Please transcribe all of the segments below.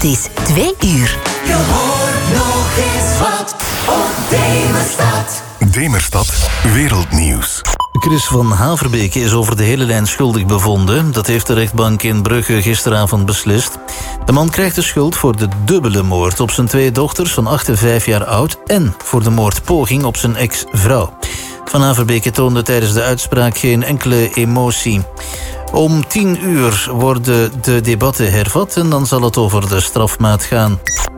Het is 2 uur. Je hoort nog eens wat op Demerstad. Demerstad Wereldnieuws. Chris van Haverbeke is over de hele lijn schuldig bevonden. Dat heeft de rechtbank in Brugge gisteravond beslist. De man krijgt de schuld voor de dubbele moord op zijn 2 dochters van 8 en 5 jaar oud en voor de moordpoging op zijn ex-vrouw. Van Haverbeke toonde tijdens de uitspraak geen enkele emotie. Om 10 uur worden de debatten hervat en dan zal het over de strafmaat gaan.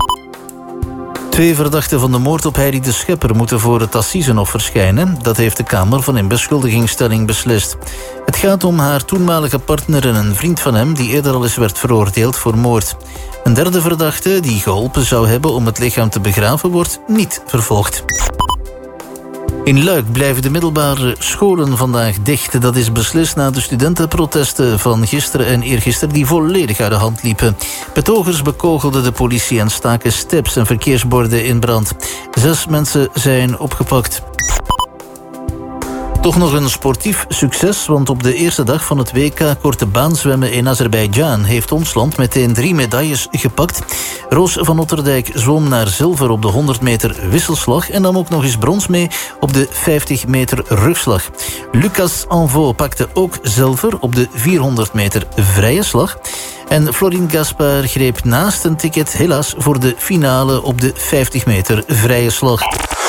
2 verdachten van de moord op Heidi de Schepper moeten voor het Assisenhof verschijnen. Dat heeft de Kamer van inbeschuldigingsstelling beslist. Het gaat om haar toenmalige partner en een vriend van hem die eerder al eens werd veroordeeld voor moord. Een derde verdachte die geholpen zou hebben om het lichaam te begraven wordt niet vervolgd. In Luik blijven de middelbare scholen vandaag dicht. Dat is beslist na de studentenprotesten van gisteren en eergisteren die volledig uit de hand liepen. Betogers bekogelden de politie en staken steps en verkeersborden in brand. 6 mensen zijn opgepakt. Toch nog een sportief succes, want op de eerste dag van het WK korte baanzwemmen in Azerbeidzjan heeft ons land meteen 3 medailles gepakt. Roos van Otterdijk zwom naar zilver op de 100 meter wisselslag en nam ook nog eens brons mee op de 50 meter rugslag. Lucas Anvaux pakte ook zilver op de 400 meter vrije slag. En Florine Gaspard greep naast een ticket helaas voor de finale op de 50 meter vrije slag.